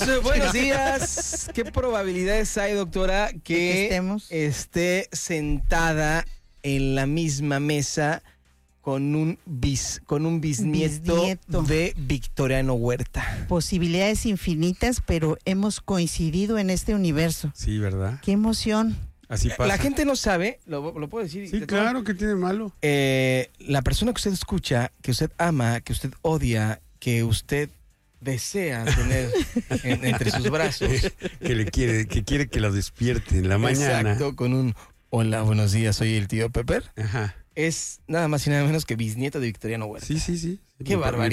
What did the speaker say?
Buenos días. ¿Qué probabilidades hay, doctora, que esté sentada en la misma mesa con un bisnieto de Victoriano Huerta? Posibilidades infinitas, pero hemos coincidido en este universo. Sí, ¿verdad? ¡Qué emoción! Así pasa. La gente no sabe, lo puedo decir. Sí, claro, ¿qué tiene malo? La persona que usted escucha, que usted ama, que usted odia, que usted desea tener entre sus brazos. que quiere que lo despierte en la mañana. Exacto, con un hola, buenos días, soy el tío Pepper. Ajá. Es nada más y nada menos que bisnieto de Victoriano Huerta. Sí. Qué barbaridad.